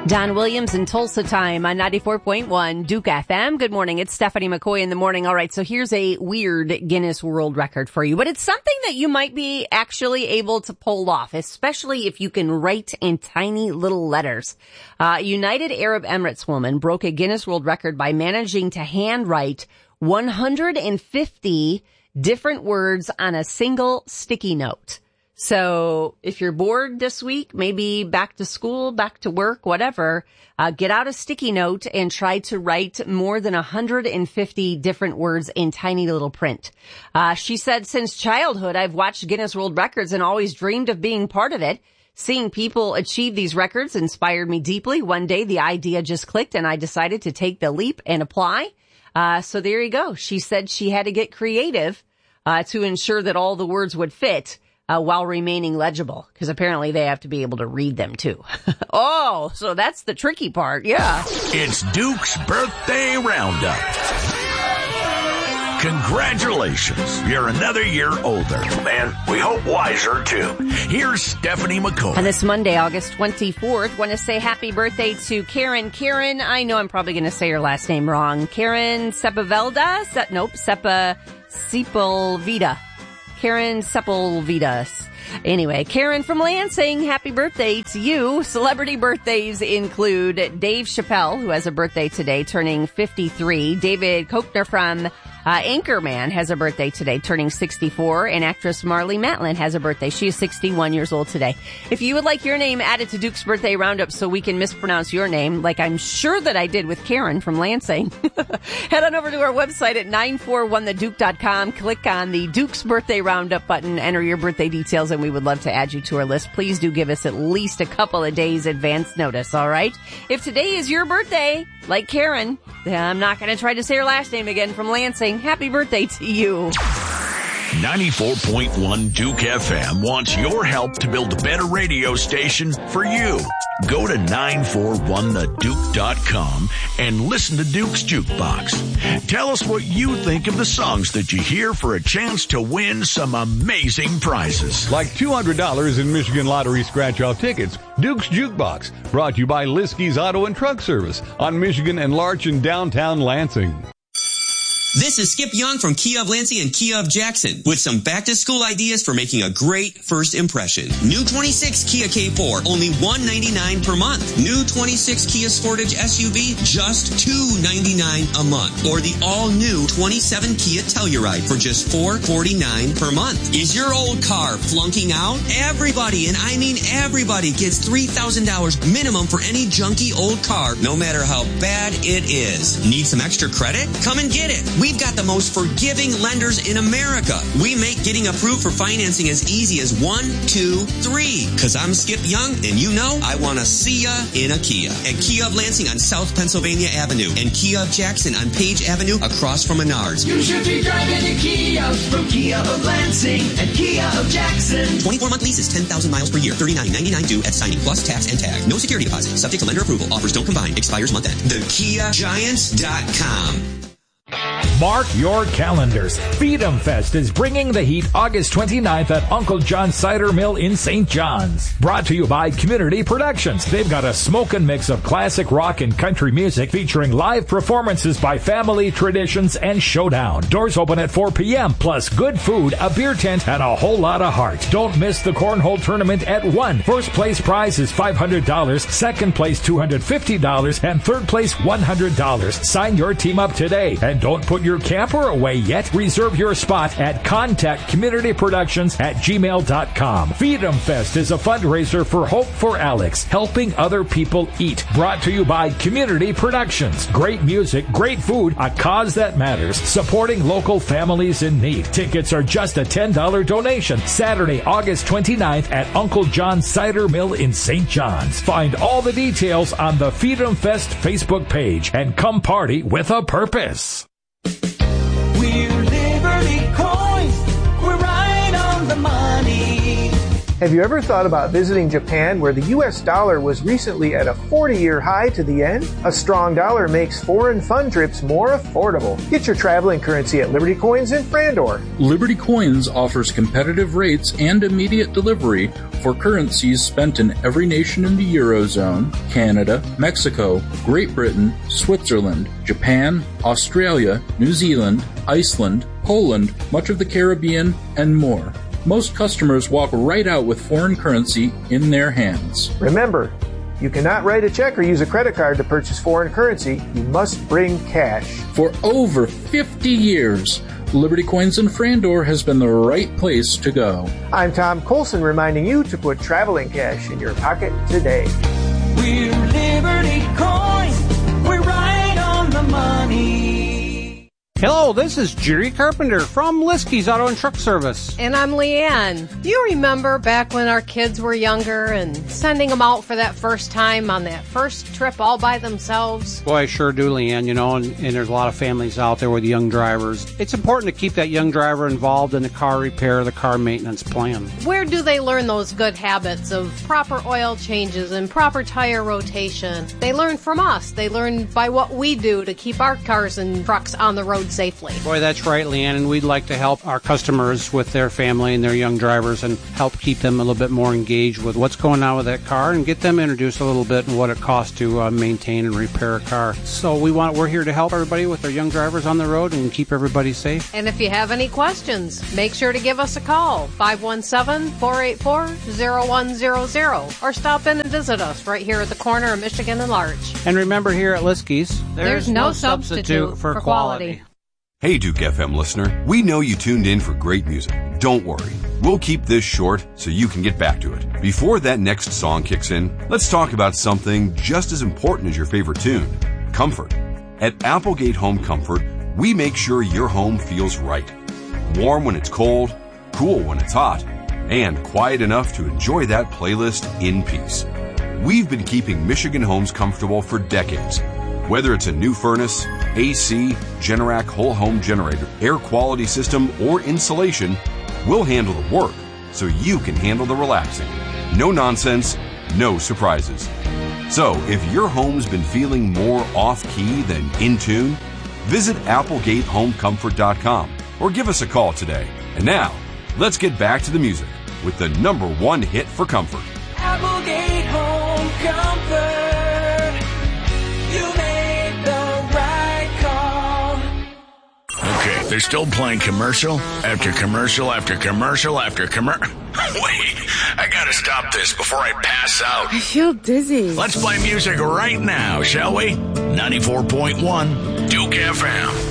Don Williams and Tulsa Time on 94.1 Duke FM. Good morning. It's Stephanie McCoy in the morning. All right. So here's a weird Guinness World Record for you, but it's something that you might be actually able to pull off, especially if you can write in tiny little letters. United Arab Emirates woman broke a Guinness World Record by managing to handwrite 150 different words on a single sticky note. So if you're bored this week, maybe back to school, back to work, whatever, get out a sticky note and try to write more than 150 different words in tiny little print. She said, since childhood, I've watched Guinness World Records and always dreamed of being part of it. Seeing people achieve these records inspired me deeply. One day, the idea just clicked and I decided to take the leap and apply. So there you go. She said she had to get creative to ensure that all the words would fit. While remaining legible, because apparently they have to be able to read them too. Oh, so that's the tricky part, yeah. It's Duke's Birthday Roundup. Congratulations, you're another year older, and we hope wiser too. Here's Stephanie McCoy. On this Monday, August 24th, want to say happy birthday to Karen. Karen, I know I'm probably going to say her last name wrong. Karen Sepulveda? Sepulveda. Karen Sepulvedas. Anyway, Karen from Lansing, happy birthday to you. Celebrity birthdays include Dave Chappelle, who has a birthday today, turning 53. David Koechner from Anchorman has a birthday today, turning 64. And actress Marlee Matlin has a birthday. She is 61 years old today. If you would like your name added to Duke's Birthday Roundup so we can mispronounce your name, like I'm sure that I did with Karen from Lansing, head on over to our website at 941theduke.com. Click on the Duke's Birthday Roundup button, enter your birthday details, and we would love to add you to our list. Please do give us at least a couple of days advance notice, all right? If today is your birthday, like Karen, I'm not going to try to say her last name again, from Lansing, happy birthday to you. 94.1 Duke FM wants your help to build a better radio station for you. Go to 941theduke.com and listen to Duke's Jukebox. Tell us what you think of the songs that you hear for a chance to win some amazing prizes. Like $200 in Michigan Lottery scratch-off tickets. Duke's Jukebox, brought to you by Liskey's Auto and Truck Service on Michigan and Larch in downtown Lansing. This is Skip Young from Kia of Lansing and Kia of Jackson with some back-to-school ideas for making a great first impression. New 26 Kia K4, only $199 per month. New 26 Kia Sportage SUV, just $299 a month. Or the all-new 27 Kia Telluride for just $449 per month. Is your old car flunking out? Everybody, and I mean everybody, gets $3,000 minimum for any junky old car, no matter how bad it is. Need some extra credit? Come and get it. We've got the most forgiving lenders in America. We make getting approved for financing as easy as 1, 2, 3. Cause I'm Skip Young, and you know I want to see ya in a Kia. At Kia of Lansing on South Pennsylvania Avenue and Kia of Jackson on Page Avenue across from Menards. You should be driving a Kia from Kia of Lansing and Kia of Jackson. 24-month lease is 10,000 miles per year. $39.99 due at signing plus tax and tag. No security deposit. Subject to lender approval. Offers don't combine. Expires month end. TheKiaGiants.com. Mark your calendars. Feed 'em Fest is bringing the heat August 29th at Uncle John's Cider Mill in St. John's. Brought to you by Community Productions. They've got a smokin' mix of classic rock and country music featuring live performances by Family Traditions and Showdown. Doors open at 4 p.m. plus good food, a beer tent, and a whole lot of heart. Don't miss the cornhole tournament at 1. First place prize is $500, second place $250, and third place $100. Sign your team up today. And don't put your camper away yet. Reserve your spot at contactcommunityproductions@gmail.com. Feed 'em Fest is a fundraiser for Hope for Alex, helping other people eat. Brought to you by Community Productions. Great music, great food, a cause that matters, supporting local families in need. Tickets are just a $10 donation. Saturday, August 29th at Uncle John's Cider Mill in St. John's. Find all the details on the Feed 'em Fest Facebook page and come party with a purpose. We're Liberty Coins. We're right on the money. Have you ever thought about visiting Japan, where the U.S. dollar was recently at a 40-year high to the yen? A strong dollar makes foreign fun trips more affordable. Get your traveling currency at Liberty Coins in Frandor. Liberty Coins offers competitive rates and immediate delivery for currencies spent in every nation in the Eurozone, Canada, Mexico, Great Britain, Switzerland, Japan, Australia, New Zealand, Iceland, Poland, much of the Caribbean, and more. Most customers walk right out with foreign currency in their hands. Remember, you cannot write a check or use a credit card to purchase foreign currency. You must bring cash. For over 50 years, Liberty Coins in Frandor has been the right place to go. I'm Tom Colson, reminding you to put traveling cash in your pocket today. We're Liberty Coins. We're right on the money. Hello, this is Jerry Carpenter from Liskey's Auto and Truck Service. And I'm Leanne. Do you remember back when our kids were younger and sending them out for that first time on that first trip all by themselves? Boy, I sure do, Leanne, and there's a lot of families out there with young drivers. It's important to keep that young driver involved in the car repair, the car maintenance plan. Where do they learn those good habits of proper oil changes and proper tire rotation? They learn from us. They learn by what we do to keep our cars and trucks on the road safely. Boy, that's right, Leanne, and we'd like to help our customers with their family and their young drivers and help keep them a little bit more engaged with what's going on with that car and get them introduced a little bit in what it costs to maintain and repair a car. So we're here to help everybody with their young drivers on the road and keep everybody safe. And if you have any questions, make sure to give us a call, 517-484-0100, or stop in and visit us right here at the corner of Michigan and Larch. And remember, here at Liskey's, there's no substitute for quality. Hey, Duke FM listener, we know you tuned in for great music. Don't worry, we'll keep this short so you can get back to it. Before that next song kicks in, let's talk about something just as important as your favorite tune, comfort. At Applegate Home Comfort, we make sure your home feels right. Warm when it's cold, cool when it's hot, and quiet enough to enjoy that playlist in peace. We've been keeping Michigan homes comfortable for decades. Whether it's a new furnace, AC, Generac whole home generator, air quality system, or insulation, we'll handle the work so you can handle the relaxing. No nonsense, no surprises. So if your home's been feeling more off-key than in tune, visit ApplegateHomeComfort.com or give us a call today. And now, let's get back to the music with the #1 hit for comfort. Applegate Home Comfort. You made the right call. Okay, they're still playing commercial after commercial after commercial after commercial. Wait, I gotta stop this before I pass out. I feel dizzy. Let's play music right now, shall we? 94.1 Duke FM.